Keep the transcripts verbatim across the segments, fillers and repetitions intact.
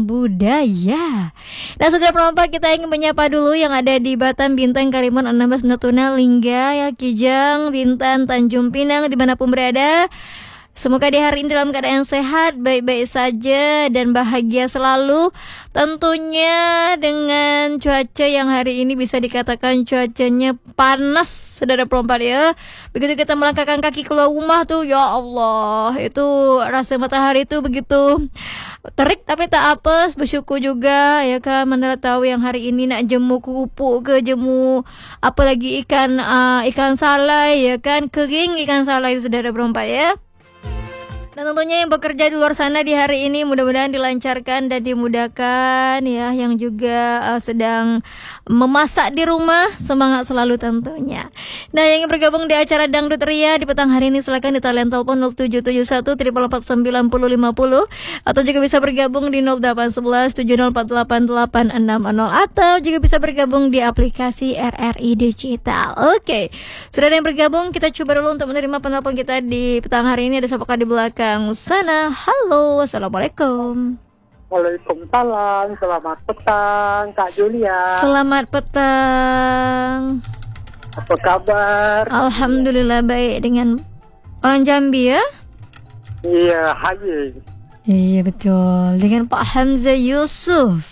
budaya. Nah, saudara perempat, kita ingin menyapa dulu yang ada di Batam, Bintan, Karimun, Anambas, Natuna, Lingga, ya, Kijang, Bintan, Tanjung Pinang, dimanapun berada. Semoga di hari ini dalam keadaan sehat, baik-baik saja dan bahagia selalu. Tentunya dengan cuaca yang hari ini bisa dikatakan cuacanya panas, saudara perempat ya. Begitu kita melangkahkan kaki keluar rumah tuh, ya Allah, itu rasa matahari itu begitu terik tapi tak apes. Bersyukur juga ya kan, mana tahu yang hari ini nak jemu kerupuk ke jemu apalagi ikan uh, ikan salai ya kan, kering ikan salai, saudara perempat ya. Dan tentunya yang bekerja di luar sana di hari ini mudah-mudahan dilancarkan dan dimudahkan ya. Yang juga uh, sedang memasak di rumah, semangat selalu tentunya. Nah, yang ingin bergabung di acara Dangdut Ria di petang hari ini silakan di talian telepon nol tujuh tujuh satu empat empat sembilan nol lima nol, atau juga bisa bergabung di nol delapan satu satu tujuh nol empat delapan delapan enam nol, atau juga bisa bergabung di aplikasi R R I Digital. Oke, sudah ada yang bergabung, kita coba dulu untuk menerima penelpon kita di petang hari ini. Ada siapakah di belakang sana? Halo, assalamualaikum. Waalaikumsalam, selamat petang Kak Julia. Selamat petang. Apa kabar? Alhamdulillah baik. Dengan orang Jambi ya? Iya, hai. Iya betul. Dengan Pak Hamzah Yusuf.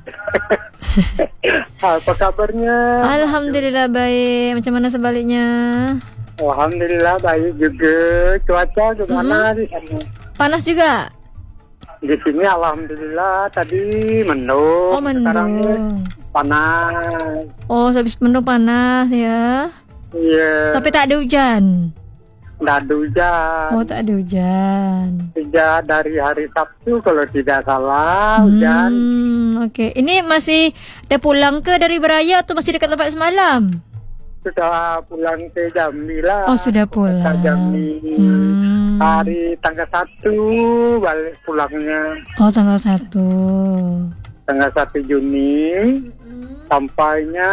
Apa kabarnya? Alhamdulillah baik. Macam mana sebaliknya? Alhamdulillah baik juga. Cuaca gimana hmm. di sana? Panas juga? Di sini alhamdulillah tadi mendung. Oh, mendung. Sekarang panas. Oh, habis mendung panas ya. Iya. Tapi tak ada hujan. Tidak ada hujan. Oh, tak ada hujan. Sejak dari hari Sabtu kalau tidak salah hmm, hujan. Oke, okay. Ini masih dah pulang ke dari beraya atau masih dekat tempat semalam? Sudah pulang ke Jambi lah. Oh, sudah pulang. Ke Jambi. Hmm. Hari tanggal satu balik pulangnya. Oh, tanggal satu. Tanggal satu Juni. Hmm. Sampainya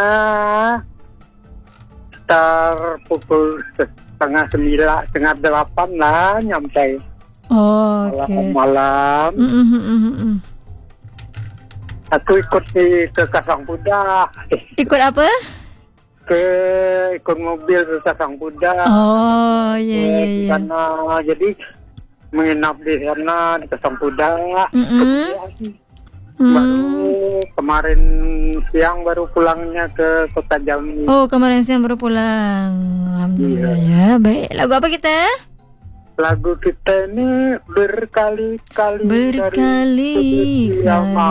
sekitar pukul setengah sembilan, setengah delapan lah nyampe. Oh, oke. Okay. Malam. Mm-hmm. Aku ikut di ke Kasang Kuda. Ikut apa? Ke ikut mobil ke Kasang Kuda. Oh, iya iya iya. Karena jadi menginap di sana di Kasang Kuda. Mm-hmm. Baru kemarin siang baru pulangnya ke Kota Jambi. Oh, kemarin siang baru pulang. Alhamdulillah ya. Baik, lagu apa kita? Lagu kita ini berkali-kali Berkali-kali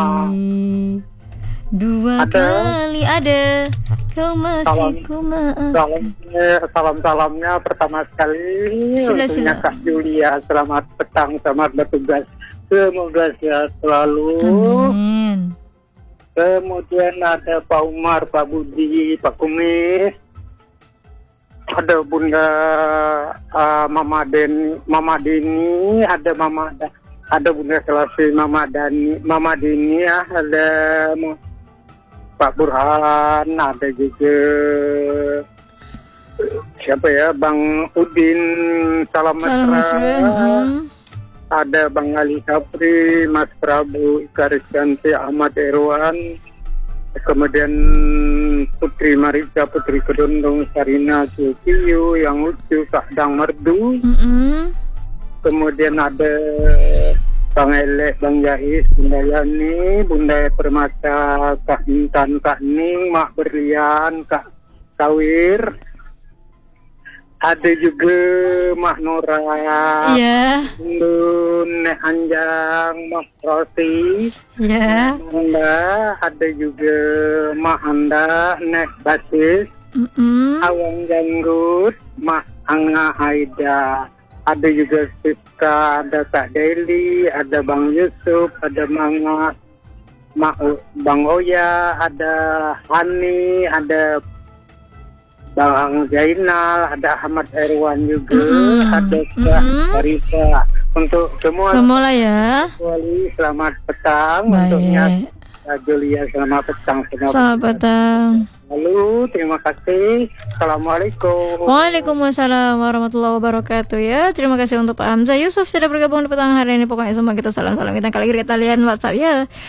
Dua ada, kali ada Kau masih ku maaf. Salam-salamnya pertama sekali untuknya Kak Julia. Selamat petang, selamat bertugas. Semoga sehat selalu. Amin. Kemudian ada Pak Umar, Pak Budi, Pak Kumis. Ada Bunda uh, Mama Den, Mama Dini, ada Mama ada Bunda Selasi, Mama Dani, Mama Dini ya, ada Pak Burhan, ada juga siapa ya, Bang Udin, salam mesra. Ada Bang Ali Sapri, Mas Prabu, Ikarisyanti, Ahmad Erwan, kemudian Putri Marisa, Putri Kedondong, Sarina, Sukiyu, Yang Lucu, Kak Dang Merdu. Mm-hmm. Kemudian ada Bang Elek, Bang Yais, Bunda Yani, Bunda Permata, Kak Intan, Kak Ning, Mak Berlian, Kak Kawir. Ada juga Mak Nora, yeah. Nek Anjang, Mak Rosi, yeah. Anda, ada juga Mak Anda, Nek Basis, mm-hmm. Awang Janggut, Mak Anga Aida. Ada juga Siska, ada Kak Deli, ada Bang Yusuf, ada Manga, Mak Bang Oya, ada Hani, ada Bang Zainal, ada Ahmad Erwan juga, mm-hmm. ada Kak mm-hmm. Arisa. Untuk semua, semua lah ya. Selamat petang. Baik. Untuknya Kak Julia, selamat petang. Selamat, selamat petang. Lalu, terima kasih. Assalamualaikum. Waalaikumsalam warahmatullahi wabarakatuh ya. Terima kasih untuk Pak Hamzah Yusuf sudah bergabung di petang hari ini. Pokoknya semua kita salam-salam kita kali kita lihat WhatsApp ya.